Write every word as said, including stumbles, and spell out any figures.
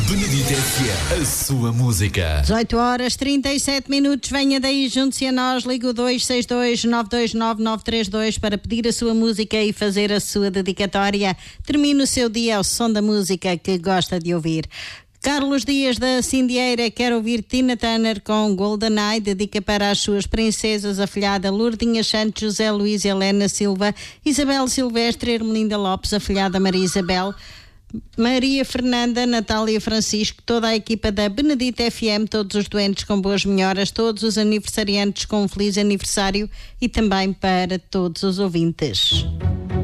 Benedito F M, a sua música. dezoito horas e trinta e sete minutos. Venha daí, junte-se a nós. Liga o dois seis dois, nove dois nove, nove três dois para pedir a sua música e fazer a sua dedicatória. Termine o seu dia ao som da música que gosta de ouvir. Carlos Dias da Cindieira quer ouvir Tina Turner com Golden Eye, dedica para as suas princesas, afilhada Lourdinha Santos, José Luís e Helena Silva, Isabel Silvestre, Ermelinda Lopes, afilhada Maria Isabel, Maria Fernanda, Natália Francisco, toda a equipa da Benedito F M, todos os doentes com boas melhoras, todos os aniversariantes com um feliz aniversário e também para todos os ouvintes.